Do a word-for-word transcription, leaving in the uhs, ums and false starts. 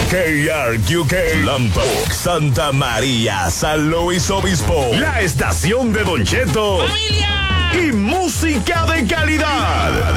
K R Q K, Lampa, Santa María, San Luis Obispo. La estación de Don Cheto. ¡Familia! Y música de calidad.